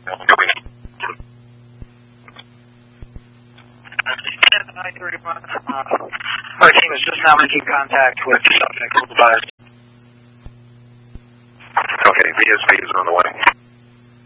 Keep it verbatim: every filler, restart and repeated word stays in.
nine thirty-one. Uh, our team is just now making contact with the subject. Okay, V S V is on the way.